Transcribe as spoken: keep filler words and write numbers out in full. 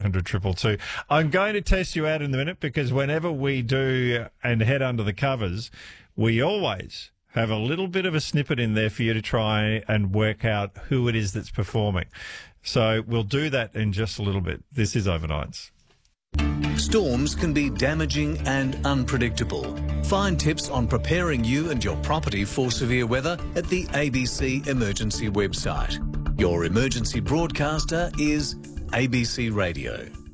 hundred two two two. I'm going to test you out in a minute because whenever we do and head under the covers, we always have a little bit of a snippet in there for you to try and work out who it is that's performing. So we'll do that in just a little bit. This is Overnights. Storms can be damaging and unpredictable. Find tips on preparing you and your property for severe weather at the A B C Emergency website. Your emergency broadcaster is A B C Radio.